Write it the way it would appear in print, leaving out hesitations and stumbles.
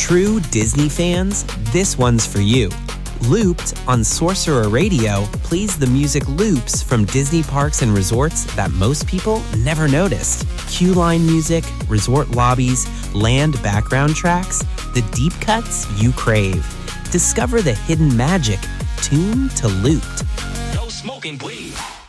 true Disney fans, this one's for you. Looped on Sorcerer Radio plays the music loops from Disney parks and resorts that most people never noticed. Queue line music, resort lobbies, land background tracks, the deep cuts you crave. Discover the hidden magic tuned to Looped. No smoking weed.